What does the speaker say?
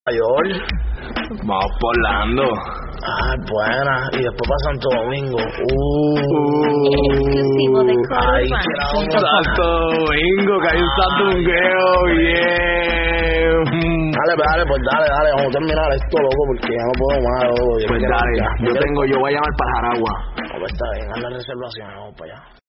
York. Vamos por Orlando. Ah, buena. Y después para Santo Domingo. Exclusivo de Ay, Santo Domingo, que hay un Santo Domingo, bien. Dale, vamos a terminar esto, loco, porque ya no puedo más, loco. Pues dale, yo voy a llamar para Jaragua. Pues está bien, anda en reservación, vamos para allá.